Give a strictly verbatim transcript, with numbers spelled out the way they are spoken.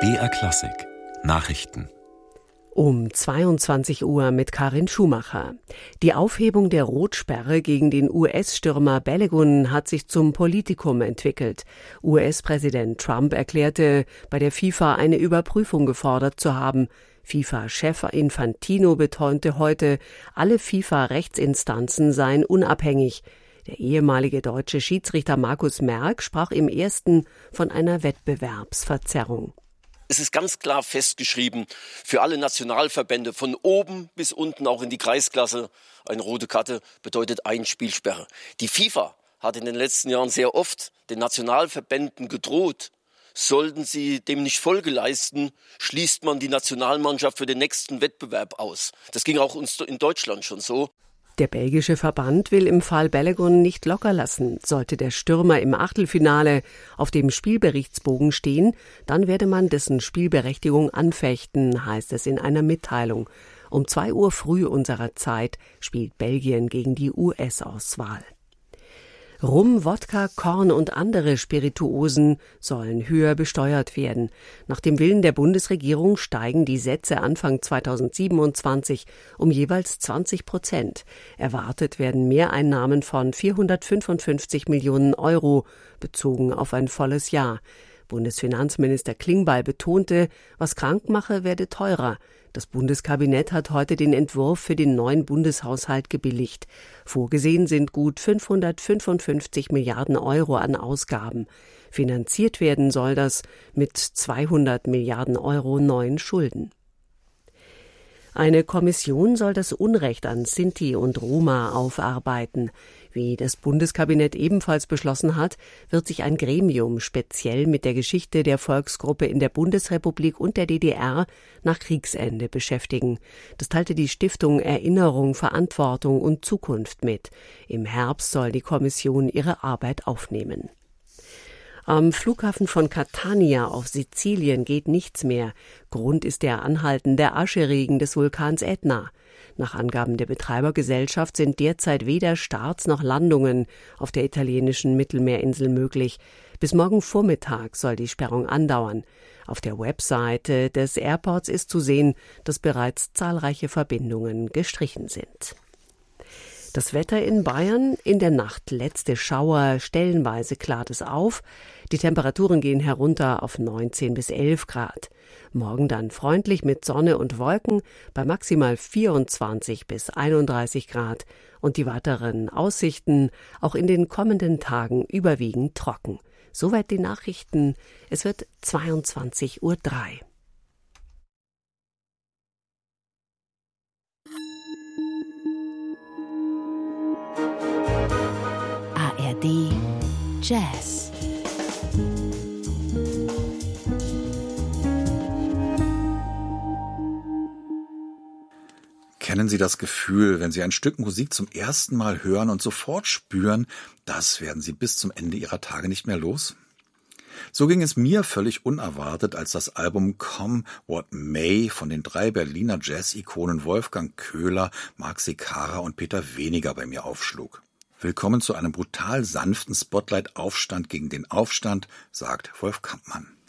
B R Klassik Nachrichten Um zweiundzwanzig Uhr mit Karin Schumacher. Die Aufhebung der Rotsperre gegen den U S-Stürmer Balogun hat sich zum Politikum entwickelt. U S-Präsident Trump erklärte, bei der FIFA eine Überprüfung gefordert zu haben. FIFA-Chef Infantino betonte heute, alle FIFA-Rechtsinstanzen seien unabhängig. Der ehemalige deutsche Schiedsrichter Markus Merck sprach im ersten von einer Wettbewerbsverzerrung. Es ist ganz klar festgeschrieben, für alle Nationalverbände von oben bis unten, auch in die Kreisklasse, eine rote Karte bedeutet eine Spielsperre. Die FIFA hat in den letzten Jahren sehr oft den Nationalverbänden gedroht, sollten sie dem nicht Folge leisten, schließt man die Nationalmannschaft für den nächsten Wettbewerb aus. Das ging auch uns in Deutschland schon so. Der belgische Verband will im Fall Balogun nicht locker lassen. Sollte der Stürmer im Achtelfinale auf dem Spielberichtsbogen stehen, dann werde man dessen Spielberechtigung anfechten, heißt es in einer Mitteilung. Um zwei Uhr früh unserer Zeit spielt Belgien gegen die U S-Auswahl. Rum, Wodka, Korn und andere Spirituosen sollen höher besteuert werden. Nach dem Willen der Bundesregierung steigen die Sätze Anfang zweitausendsiebenundzwanzig um jeweils zwanzig Prozent. Erwartet werden Mehreinnahmen von vierhundertfünfundfünfzig Millionen Euro, bezogen auf ein volles Jahr. Bundesfinanzminister Klingbeil betonte, was krank mache, werde teurer. Das Bundeskabinett hat heute den Entwurf für den neuen Bundeshaushalt gebilligt. Vorgesehen sind gut fünfhundertfünfundfünfzig Milliarden Euro an Ausgaben. Finanziert werden soll das mit zweihundert Milliarden Euro neuen Schulden. Eine Kommission soll das Unrecht an Sinti und Roma aufarbeiten. Wie das Bundeskabinett ebenfalls beschlossen hat, wird sich ein Gremium speziell mit der Geschichte der Volksgruppe in der Bundesrepublik und der D D R nach Kriegsende beschäftigen. Das teilte die Stiftung Erinnerung, Verantwortung und Zukunft mit. Im Herbst soll die Kommission ihre Arbeit aufnehmen. Am Flughafen von Catania auf Sizilien geht nichts mehr. Grund ist der anhaltende Ascheregen des Vulkans Ätna. Nach Angaben der Betreibergesellschaft sind derzeit weder Starts noch Landungen auf der italienischen Mittelmeerinsel möglich. Bis morgen Vormittag soll die Sperrung andauern. Auf der Webseite des Airports ist zu sehen, dass bereits zahlreiche Verbindungen gestrichen sind. Das Wetter in Bayern: in der Nacht letzte Schauer, stellenweise klart es auf. Die Temperaturen gehen herunter auf neunzehn bis elf Grad. Morgen dann freundlich mit Sonne und Wolken bei maximal vierundzwanzig bis einunddreißig Grad. Und die weiteren Aussichten auch in den kommenden Tagen überwiegend trocken. Soweit die Nachrichten. Es wird zweiundzwanzig Uhr drei. A R D Jazz. Kennen Sie das Gefühl, wenn Sie ein Stück Musik zum ersten Mal hören und sofort spüren, das werden Sie bis zum Ende Ihrer Tage nicht mehr los? So ging es mir völlig unerwartet, als das Album Come What May von den drei Berliner Jazz-Ikonen Wolfgang Köhler, Marc Secara und Peter Weniger bei mir aufschlug. Willkommen zu einem brutal sanften Spotlight-Aufstand gegen den Aufstand, sagt Wolf Kampmann.